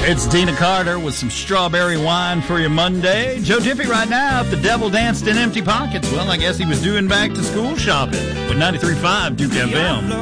It's Dina Carter with some strawberry wine for your Monday. Joe Diffie right now, if the devil danced in empty pockets, well, I guess he was doing back to school shopping with 93.5 Duke FM.